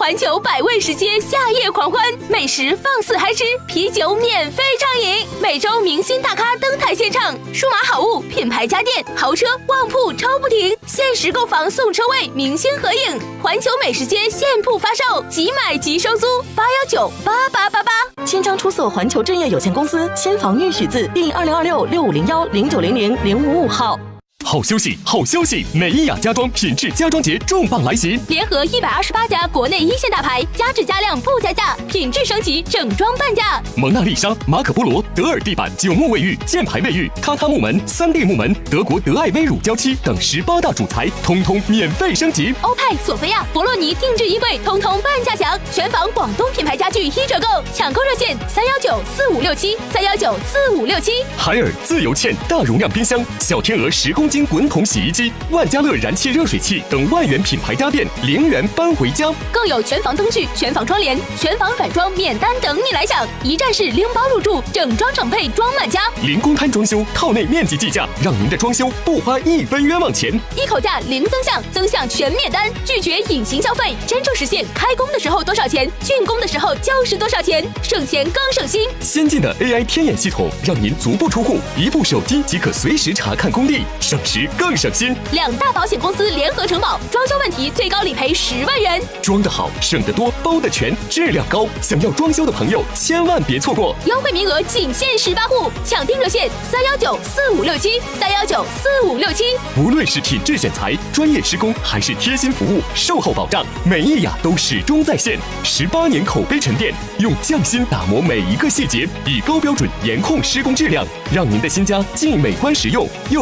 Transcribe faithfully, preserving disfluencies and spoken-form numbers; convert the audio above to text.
环球百味食街夏夜狂欢，美食放肆嗨吃，啤酒免费畅饮，每周明星大咖登台献唱，数码好物、品牌家电、豪车、旺铺抽不停，限时购房送车位，明星合影，环球美食街现铺发售，即买即收租，八幺九八八八八。 签章出售环球置业有限公司，签房预许字第二零二六六五零幺零九零零零五五号。 好消息，好消息！美伊雅家装品质家装节重磅来袭， 联合一百二十八家国内一线大牌，加质加量不加价，品质升级，整装半价。 蒙娜丽莎、马可波罗、德尔地板、九木卫浴、箭牌卫浴、榻榻木门、三 D 木门、德国德爱威乳胶漆等十八大主材，通通免费升级。 欧派、索菲亚、博洛尼定制衣柜，通通半价享。全房广东品牌家具一折购，抢购热线三幺九四五六七三幺九四五六七。 海尔自由茜大容量冰箱、小天鹅十公斤滚筒洗衣机、万家乐燃气热水器等万元品牌家电零元搬回家， 更有全房灯具、全房窗帘、全房软装免单等你来享，一站式拎包入住，整装整配装满家， 零公摊装修，套内面积计价，让您的装修不花一分冤枉钱， 一口价零增项，增项全免单，拒绝隐形消费，真正实现开工的时候多少钱，竣工的时候就是多少钱，省钱更省心。 先进的 A I 天眼系统，让您足不出户，一部手机即可随时查看工地，省时更省心。 两大保险公司联合承保，装修问题最高理赔十万元。 装得好，省得多，包得全，质量高。想要装修的朋友，千万别错过， 优惠名额仅限十八户，抢订热线三幺九四五六七三幺九四五六七。 无论是品质选材、专业施工，还是贴心服务、售后保障，美伊雅都始终在线。十八年口碑沉淀，用匠心打磨每一个细节，以高标准严控施工质量，让您的新家既美观实用又